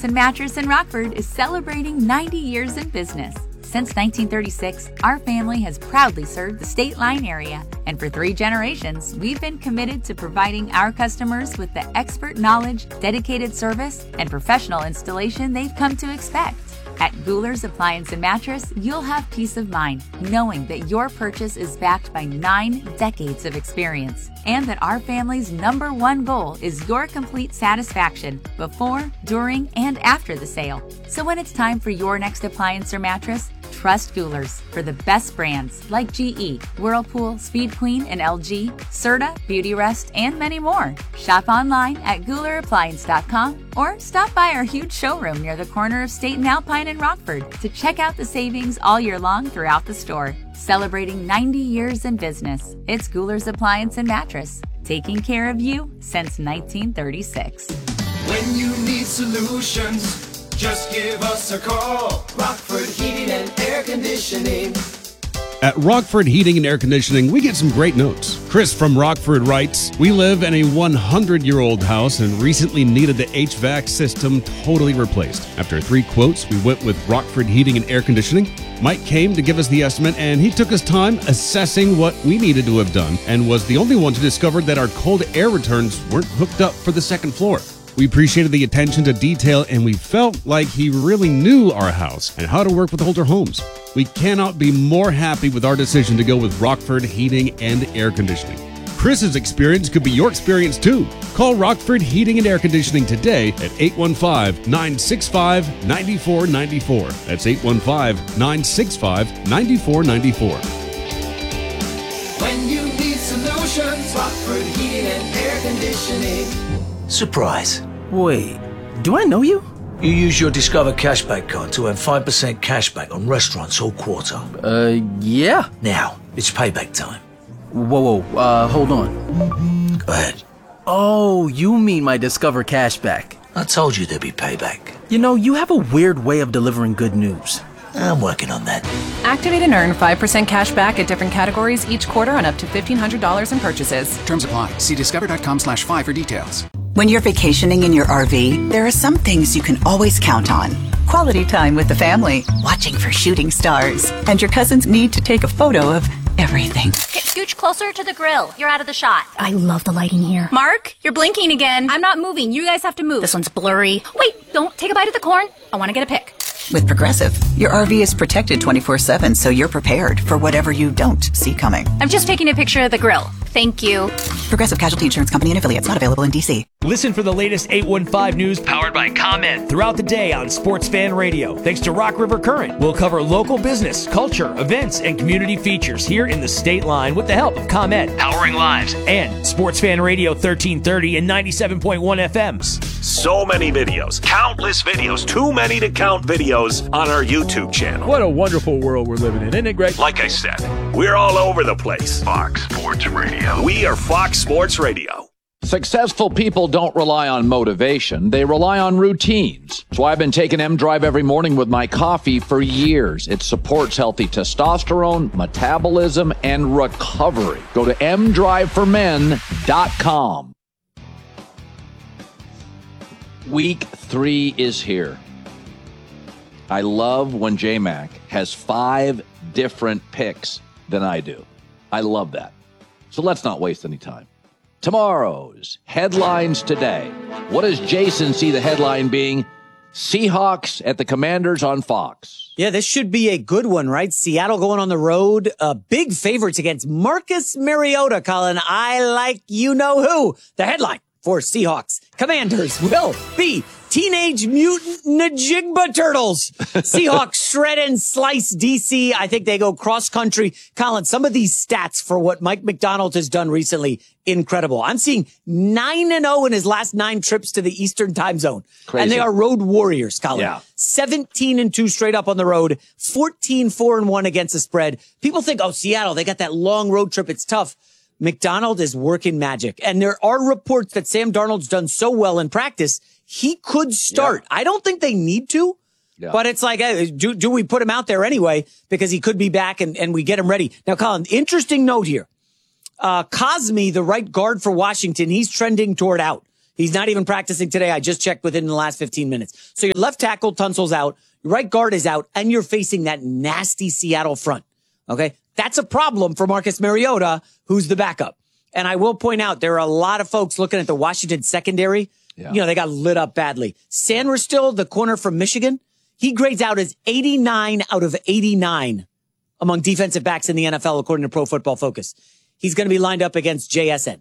Appliance and Mattress in Rockford is celebrating 90 years in business. Since 1936, our family has proudly served the State Line area, and for 3 generations, we've been committed to providing our customers with the expert knowledge, dedicated service, and professional installation they've come to expect. At Guler's Appliance and Mattress, you'll have peace of mind knowing that your purchase is backed by 9 decades of experience and that our family's #1 goal is your complete satisfaction before, during, and after the sale. So when it's time for your next appliance or mattress, trust Guler's for the best brands like GE, Whirlpool, Speed Queen, and LG, Serta, Beautyrest, and many more. Shop online at GulerAppliance.com or stop by our huge showroom near the corner of State and Alpine in Rockford to check out the savings all year long throughout the store. Celebrating 90 years in business, it's Guler's Appliance and Mattress, taking care of you since 1936. When you need solutions, just give us a call. Rockford Heating and Air Conditioning. At Rockford Heating and Air Conditioning, we get some great notes. Chris from Rockford writes, "We live in a 100-year-old house and recently needed the HVAC system totally replaced. After 3 quotes, we went with Rockford Heating and Air Conditioning. Mike came to give us the estimate, and he took his time assessing what we needed to have done and was the only one to discover that our cold air returns weren't hooked up for the second floor. We appreciated the attention to detail, and we felt like he really knew our house and how to work with older homes. We cannot be more happy with our decision to go with Rockford Heating and Air Conditioning. Chris's experience could be your experience too. Call Rockford Heating and Air Conditioning today at 815-965-9494. That's 815-965-9494. When you need solutions, Rockford Heating and Air Conditioning. Surprise. Wait, do I know you? You use your Discover Cashback card to earn 5% cashback on restaurants all quarter. Yeah. Now, it's payback time. Whoa, hold on. Go ahead. Oh, you mean my Discover Cashback. I told you there'd be payback. You know, you have a weird way of delivering good news. I'm working on that. Activate and earn 5% cash back at different categories each quarter on up to $1,500 in purchases. Terms apply. See discover.com/5 for details. When you're vacationing in your RV, there are some things you can always count on. Quality time with the family, watching for shooting stars, and your cousin's need to take a photo of everything. Get scooch closer to the grill. You're out of the shot. I love the lighting here. Mark, you're blinking again. I'm not moving. You guys have to move. This one's blurry. Wait, don't take a bite of the corn. I want to get a pic. With Progressive, your RV is protected 24/7, so you're prepared for whatever you don't see coming. I'm just taking a picture of the grill. Thank you. Progressive Casualty Insurance Company and Affiliates, not available in D.C. Listen for the latest 815 news powered by ComEd throughout the day on Sports Fan Radio. Thanks to Rock River Current, we'll cover local business, culture, events, and community features here in the State Line with the help of ComEd, powering lives, and Sports Fan Radio 1330 and 97.1 FMs. So many videos, countless videos, too many to count videos on our YouTube channel. What a wonderful world we're living in, isn't it, Greg? Like I said, we're all over the place. Fox Sports Radio. We are Fox Sports Radio. Successful people don't rely on motivation. They rely on routines. That's why I've been taking M-Drive every morning with my coffee for years. It supports healthy testosterone, metabolism, and recovery. Go to mdriveformen.com. Week 3 is here. I love when J-Mac has 5 different picks than I do. I love that. So let's not waste any time. Tomorrow's headlines today. What does Jason see the headline being? Seahawks at the Commanders on Fox. Yeah, this should be a good one, right? Seattle going on the road. Big favorites against Marcus Mariota, Colin. I like you-know-who. The headline for Seahawks Commanders will be Teenage Mutant Najigba Turtles. Seahawks shred and slice DC. I think they go cross country. Colin, some of these stats for what Mike McDonald has done recently, incredible. I'm seeing 9-0 in his last 9 trips to the Eastern time zone. Crazy. And they are road warriors, Colin. Yeah. 17-2 straight up on the road, 14-4-1 against the spread. People think, oh, Seattle, they got that long road trip. It's tough. McDonald is working magic. And there are reports that Sam Darnold's done so well in practice, he could start. Yeah. I don't think they need to, but it's like, do we put him out there anyway? Because he could be back and we get him ready. Now, Colin, interesting note here. Cosme, the right guard for Washington, he's trending toward out. He's not even practicing today. I just checked within the last 15 minutes. So your left tackle, Tunsil's out. Your right guard is out. And you're facing that nasty Seattle front. Okay? That's a problem for Marcus Mariota, who's the backup. And I will point out, there are a lot of folks looking at the Washington secondary. Yeah. You know, they got lit up badly. Sanders, the corner from Michigan, he grades out as 89 out of 89 among defensive backs in the NFL, according to Pro Football Focus. He's going to be lined up against JSN.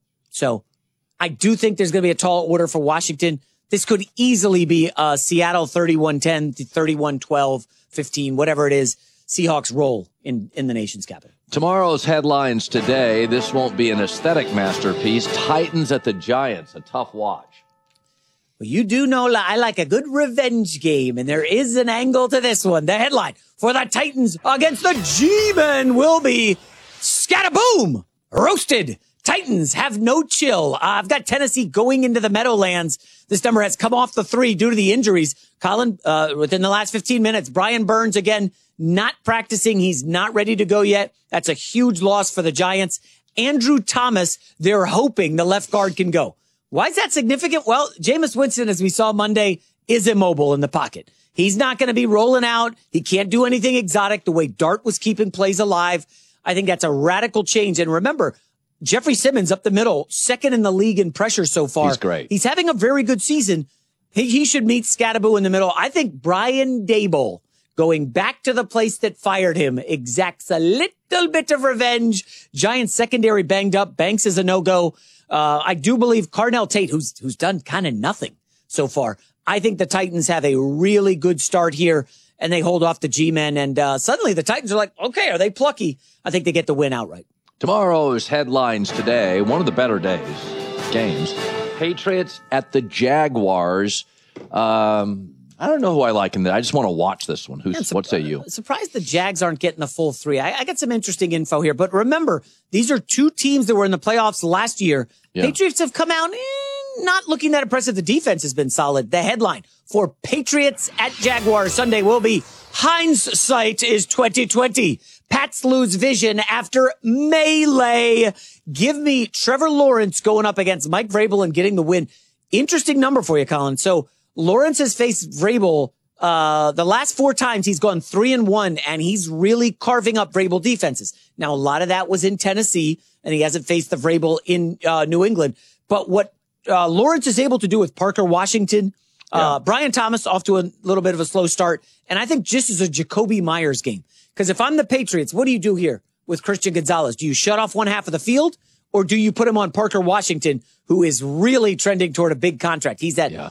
So I do think there's going to be a tall order for Washington. This could easily be Seattle 31-10, 31-12, 15, whatever it is. Seahawks roll in the nation's capital. Tomorrow's headlines today. This won't be an aesthetic masterpiece. Titans at the Giants, a tough watch. Well, you do know I like a good revenge game, and there is an angle to this one. The headline for the Titans against the G-Men will be scataboom, roasted. Titans have no chill. I've got Tennessee going into the Meadowlands. This number has come off the 3 due to the injuries. Colin, within the last 15 minutes, Brian Burns again, not practicing. He's not ready to go yet. That's a huge loss for the Giants. Andrew Thomas, they're hoping the left guard can go. Why is that significant? Well, Jameis Winston, as we saw Monday, is immobile in the pocket. He's not going to be rolling out. He can't do anything exotic the way Dart was keeping plays alive. I think that's a radical change. And remember, Jeffrey Simmons up the middle, second in the league in pressure so far. He's great. He's having a very good season. He should meet Scatterbo in the middle. I think Brian Daboll, going back to the place that fired him, exacts a little bit of revenge. Giants secondary banged up. Banks is a no-go. I do believe Carnell Tate, who's done kind of nothing so far. I think the Titans have a really good start here, and they hold off the G-Men. And suddenly the Titans are like, okay, are they plucky? I think they get the win outright. Tomorrow's headlines today, one of the better games. Patriots at the Jaguars. I don't know who I like in that. I just want to watch this one. What say you? Surprised the Jags aren't getting the full 3. I got some interesting info here, but remember, these are 2 teams that were in the playoffs last year. Yeah. Patriots have come out not looking that impressive. The defense has been solid. The headline for Patriots at Jaguars Sunday will be hindsight is 2020. Pats lose vision after melee. Give me Trevor Lawrence going up against Mike Vrabel and getting the win. Interesting number for you, Colin. So Lawrence has faced Vrabel the last 4 times. He's gone 3-1, and he's really carving up Vrabel defenses. Now, a lot of that was in Tennessee, and he hasn't faced the Vrabel in New England. But what Lawrence is able to do with Parker Washington, Brian Thomas off to a little bit of a slow start, and I think just as a Jacoby Myers game. Because if I'm the Patriots, what do you do here with Christian Gonzalez? Do you shut off one half of the field, or do you put him on Parker Washington, who is really trending toward a big contract? He's that,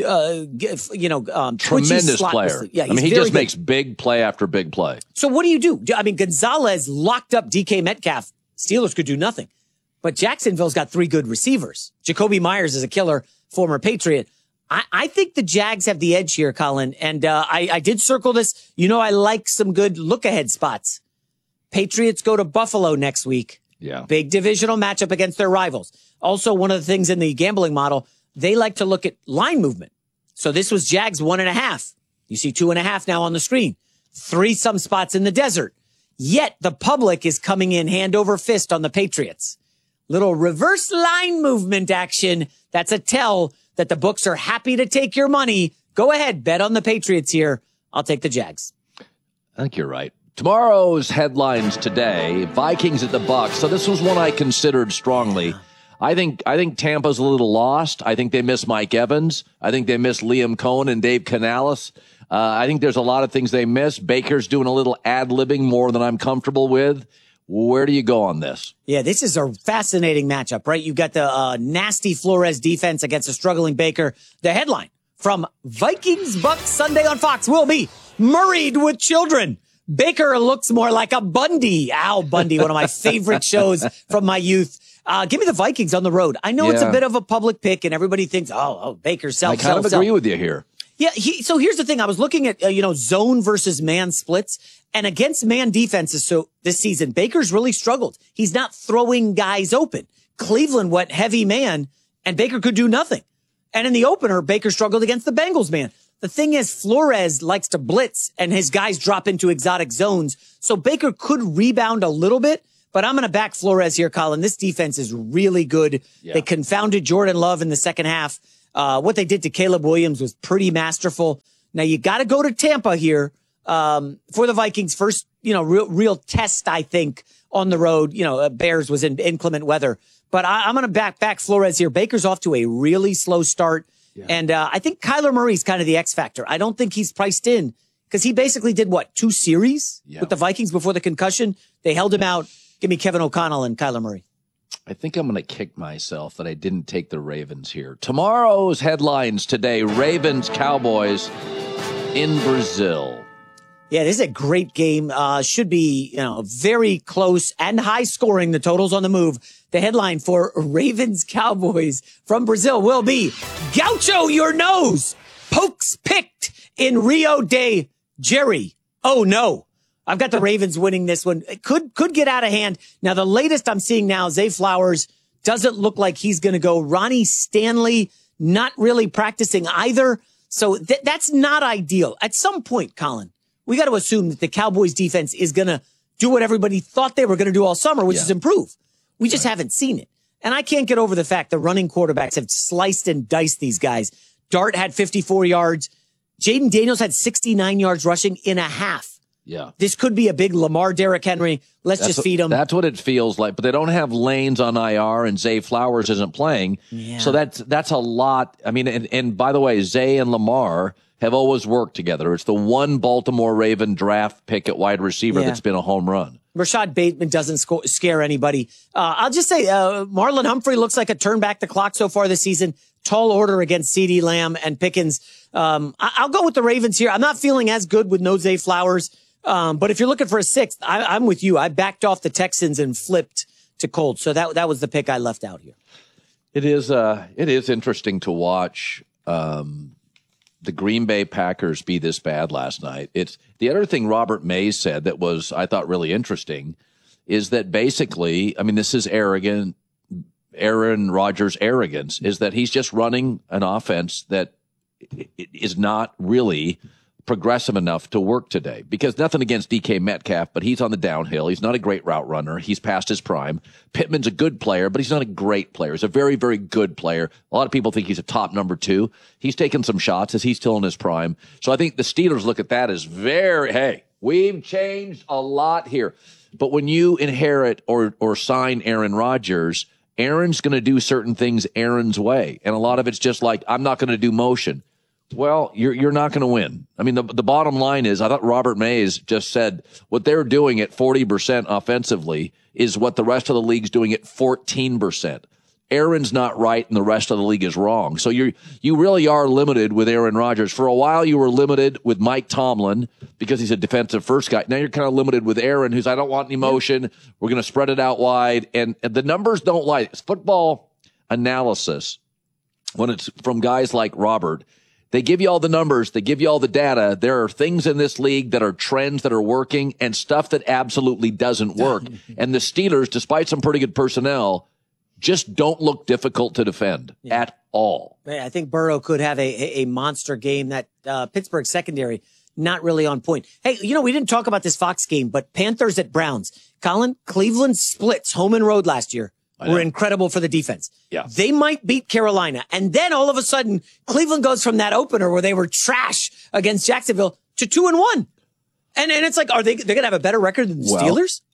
tremendous player. Yeah, I mean, he just makes big play after big play. So what do you do? I mean, Gonzalez locked up DK Metcalf. Steelers could do nothing. But Jacksonville's got 3 good receivers. Jacoby Myers is a killer, former Patriot. I think the Jags have the edge here, Colin. And I did circle this. You know, I like some good look-ahead spots. Patriots go to Buffalo next week. Yeah. Big divisional matchup against their rivals. Also, one of the things in the gambling model, they like to look at line movement. So this was Jags 1.5. You see 2.5 now on the screen. 3 some spots in the desert. Yet the public is coming in hand over fist on the Patriots. Little reverse line movement action. That's a tell that the books are happy to take your money. Go ahead, bet on the Patriots here. I'll take the Jags. I think you're right. Tomorrow's headlines today, Vikings at the Bucs. So this was one I considered strongly. I think Tampa's a little lost. I think they miss Mike Evans. I think they miss Liam Cohen and Dave Canales. I think there's a lot of things they miss. Baker's doing a little ad-libbing more than I'm comfortable with. Where do you go on this? Yeah, this is a fascinating matchup, right? You've got the nasty Flores defense against a struggling Baker. The headline from Vikings Bucs Sunday on Fox will be Murrayed with Children. Baker looks more like a Bundy. Al Bundy, one of my favorite shows from my youth. Give me the Vikings on the road. I know it's a bit of a public pick, and everybody thinks, Baker, I kind of agree with you here. Yeah, so here's the thing. I was looking at, zone versus man splits, and against man defenses. So this season, Baker's really struggled. He's not throwing guys open. Cleveland went heavy man, and Baker could do nothing. And in the opener, Baker struggled against the Bengals man. The thing is, Flores likes to blitz, and his guys drop into exotic zones. So Baker could rebound a little bit, But I'm going to back Flores here, Colin. This defense is really good. Yeah. They confounded Jordan Love in the second half. What they did to Caleb Williams was pretty masterful. Now you got to go to Tampa here for the Vikings' first, real test, I think, on the road. Bears was in inclement weather. But I'm going to back Flores here. Baker's off to a really slow start. Yeah. And I think Kyler Murray's kind of the X factor. I don't think he's priced in because he basically did, 2 series with the Vikings before the concussion? They held him out. Give me Kevin O'Connell and Kyler Murray. I think I'm going to kick myself that I didn't take the Ravens here. Tomorrow's headlines today, Ravens, Cowboys in Brazil. Yeah, this is a great game. Should be, very close and high scoring. The total's on the move. The headline for Ravens Cowboys from Brazil will be Gaucho your nose. Pokes picked in Rio de Janeiro. Oh no. I've got the Ravens winning this one. It could get out of hand. Now, the latest I'm seeing now, Zay Flowers doesn't look like he's going to go. Ronnie Stanley not really practicing either. So that's not ideal. At some point, Colin, we got to assume that the Cowboys defense is going to do what everybody thought they were going to do all summer, which is improve. We just haven't seen it. And I can't get over the fact the running quarterbacks have sliced and diced these guys. Dart had 54 yards. Jaden Daniels had 69 yards rushing in a half. Yeah. This could be a big Lamar Derrick Henry. Let's just feed him. That's what it feels like. But they don't have Lanes on IR and Zay Flowers isn't playing. Yeah. So that's a lot. I mean, and by the way, Zay and Lamar have always worked together. It's the one Baltimore Raven draft pick at wide receiver that's been a home run. Rashad Bateman doesn't scare anybody. I'll just say Marlon Humphrey looks like a turn back the clock so far this season. Tall order against CeeDee Lamb and Pickens. I'll go with the Ravens here. I'm not feeling as good with no Zay Flowers. But if you're looking for a sixth, I'm with you. I backed off the Texans and flipped to Colts. So that was the pick I left out here. It is interesting to watch the Green Bay Packers be this bad last night. It's the other thing Robert Mays said that was, I thought, really interesting is that basically, I mean, this is arrogant. Aaron Rodgers' arrogance is that he's just running an offense that is not really progressive enough to work today. Because nothing against DK Metcalf, but he's on the downhill. He's not a great route runner. He's past his prime. Pittman's a good player, but he's not a great player. He's a very, very good player. A lot of people think he's a top number 2. He's taken some shots as he's still in his prime. So I think the Steelers look at that as hey, we've changed a lot here. But when you inherit or sign Aaron Rodgers, Aaron's going to do certain things Aaron's way. And a lot of it's just like, I'm not going to do motion. Well, you're not going to win. I mean, the bottom line is, I thought Robert Mays just said what they're doing at 40% offensively is what the rest of the league's doing at 14%. Aaron's not right and the rest of the league is wrong. So you really are limited with Aaron Rodgers. For a while, you were limited with Mike Tomlin because he's a defensive first guy. Now you're kind of limited with Aaron, who's, I don't want any motion. We're going to spread it out wide. And the numbers don't lie. It's football analysis, when it's from guys like Robert, they give you all the numbers. They give you all the data. There are things in this league that are trends that are working and stuff that absolutely doesn't work. And the Steelers, despite some pretty good personnel, just don't look difficult to defend at all. I think Burrow could have a monster game. That Pittsburgh secondary, not really on point. Hey, we didn't talk about this Fox game, but Panthers at Browns. Colin, Cleveland splits home and road last year were incredible for the defense. Yeah. They might beat Carolina. And then all of a sudden, Cleveland goes from that opener where they were trash against Jacksonville to 2-1. And it's like, they're going to have a better record than the Steelers?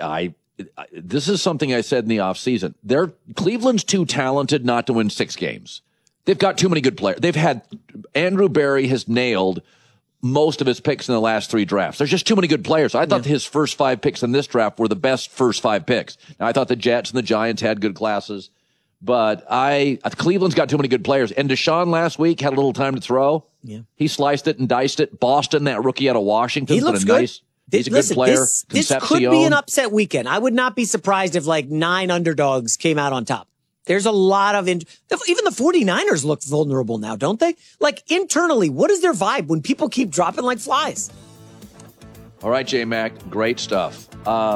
This is something I said in the offseason. Cleveland's too talented not to win 6 games. They've got too many good players. Andrew Berry has nailed most of his picks in the last 3 drafts. There's just too many good players. I thought his first 5 picks in this draft were the best first 5 picks. Now, I thought the Jets and the Giants had good classes, but Cleveland's got too many good players. And Deshaun last week had a little time to throw. Yeah. He sliced it and diced it. Boston, that rookie out of Washington, he looks good. He's a good player. This could be an upset weekend. I would not be surprised if 9 underdogs came out on top. There's a lot of even the 49ers look vulnerable now, don't they? Internally, what is their vibe when people keep dropping like flies? All right, J-Mac, great stuff.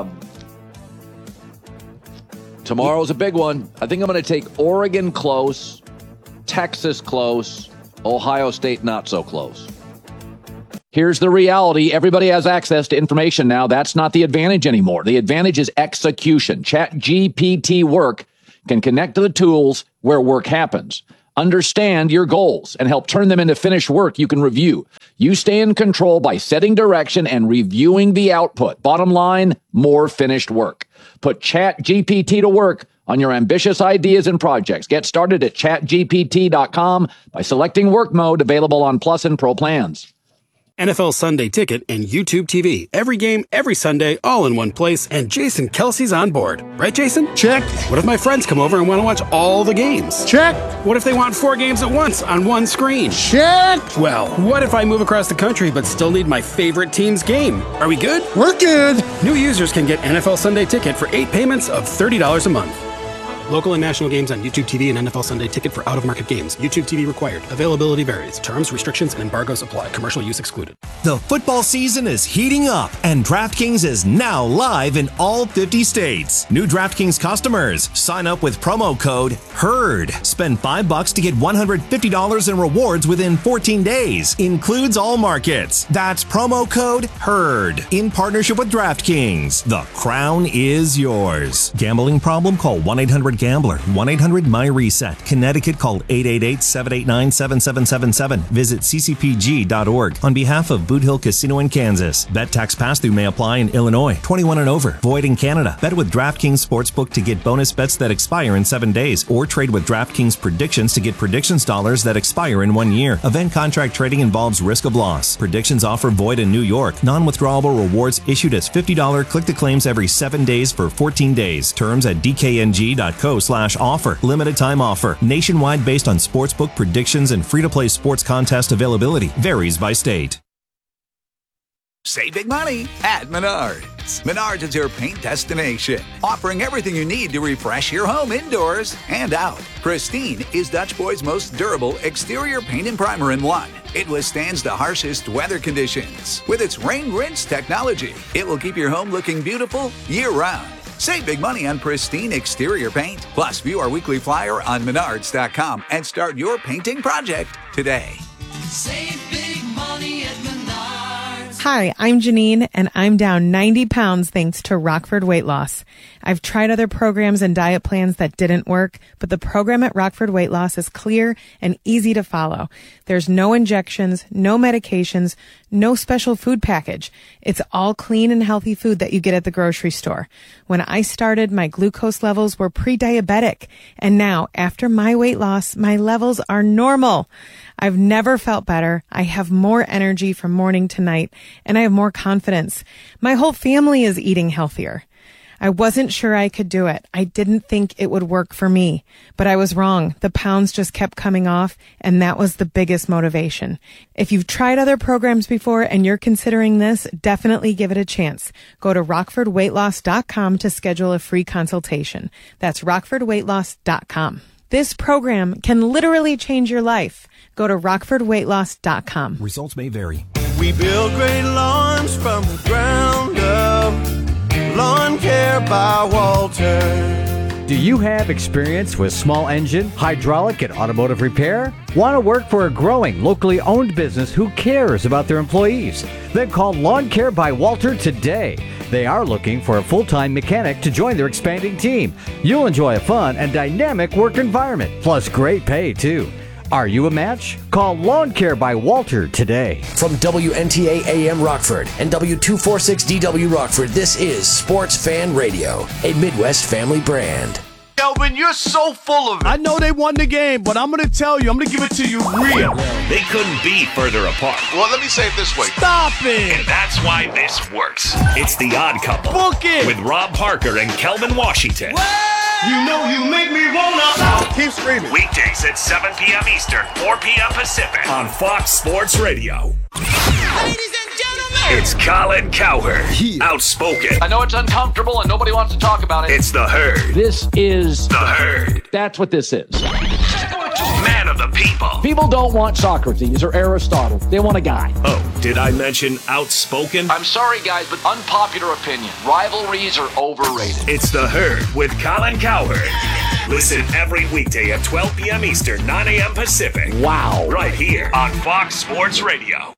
Tomorrow's a big one. I think I'm going to take Oregon close, Texas close, Ohio State not so close. Here's the reality. Everybody has access to information now. That's not the advantage anymore. The advantage is execution. ChatGPT Work can connect to the tools where work happens. Understand your goals and help turn them into finished work you can review. You stay in control by setting direction and reviewing the output. Bottom line, more finished work. Put ChatGPT to work on your ambitious ideas and projects. Get started at chatgpt.com by selecting work mode, available on Plus and Pro plans. NFL Sunday Ticket and YouTube TV. Every game, every Sunday, all in one place, and Jason Kelsey's on board. Right, Jason? Check. What if my friends come over and want to watch all the games? Check. What if they want 4 games at once on one screen? Check. Well, what if I move across the country but still need my favorite team's game? Are we good? We're good. New users can get NFL Sunday Ticket for 8 payments of $30 a month. Local and national games on YouTube TV and NFL Sunday Ticket for out-of-market games. YouTube TV required. Availability varies. Terms, restrictions, and embargoes apply. Commercial use excluded. The football season is heating up, and DraftKings is now live in all 50 states. New DraftKings customers, sign up with promo code HERD. Spend $5 to get $150 in rewards within 14 days. Includes all markets. That's promo code HERD. In partnership with DraftKings. The crown is yours. Gambling problem? Call 1-800-GAMBLER. 1-800-MY-RESET. Connecticut, call 888-789-7777. Visit ccpg.org. On behalf of Boot Hill Casino in Kansas. Bet tax pass-through may apply in Illinois. 21 and over. Void in Canada. Bet with DraftKings Sportsbook to get bonus bets that expire in 7 days. Or trade with DraftKings Predictions to get predictions dollars that expire in 1 year. Event contract trading involves risk of loss. Predictions offer void in New York. Non-withdrawable rewards issued as $50 click-to-claims every 7 days for 14 days. Terms at dkng.co/offer. Limited time offer. Nationwide based on sportsbook predictions and free-to-play sports contest availability. Varies by state. Save big money at Menards. Menards is your paint destination, offering everything you need to refresh your home indoors and out. Pristine is Dutch Boy's most durable exterior paint and primer in one. It withstands the harshest weather conditions. With its rain rinse technology, it will keep your home looking beautiful year-round. Save big money on Pristine exterior paint. Plus, view our weekly flyer on Menards.com and start your painting project today. Save big money at Menards. Hi, I'm Janine, and I'm down 90 pounds thanks to Rockford Weight Loss. I've tried other programs and diet plans that didn't work, but the program at Rockford Weight Loss is clear and easy to follow. There's no injections, no medications, no special food package. It's all clean and healthy food that you get at the grocery store. When I started, my glucose levels were pre-diabetic, and now, after my weight loss, my levels are normal. I've never felt better. I have more energy from morning to night, and I have more confidence. My whole family is eating healthier. I wasn't sure I could do it. I didn't think it would work for me, but I was wrong. The pounds just kept coming off, and that was the biggest motivation. If you've tried other programs before and you're considering this, definitely give it a chance. Go to rockfordweightloss.com to schedule a free consultation. That's rockfordweightloss.com. This program can literally change your life. Go to rockfordweightloss.com. Results may vary. We build great lawns from the ground up. Lawn Care by Walter. Do you have experience with small engine, hydraulic, and automotive repair? Want to work for a growing, locally owned business who cares about their employees? Then call Lawn Care by Walter today. They are looking for a full-time mechanic to join their expanding team. You'll enjoy a fun and dynamic work environment, plus great pay, too. Are you a match? Call Lawn Care by Walter today. From WNTA AM Rockford and W246DW Rockford, this is Sports Fan Radio, a Midwest family brand. Kelvin, you're so full of it. I know they won the game, but I'm going to tell you, I'm going to give it to you real. They couldn't be further apart. Well, let me say it this way. Stop it! And that's why this works. It's The Odd Couple. Book it! With Rob Parker and Kelvin Washington. You know you make me wanna. Keep screaming. Weekdays at 7 p.m. Eastern, 4 p.m. Pacific on Fox Sports Radio. Ladies and gentlemen, it's Colin Cowherd. Outspoken. I know it's uncomfortable and nobody wants to talk about it. It's The Herd. This is The Herd. That's what this is. Man of the people. People don't want Socrates or Aristotle. They want a guy. Oh, did I mention outspoken? I'm sorry, guys, but unpopular opinion. Rivalries are overrated. It's The Herd with Colin Cowherd. Listen every weekday at 12 p.m. Eastern, 9 a.m. Pacific. Wow. Right here on Fox Sports Radio.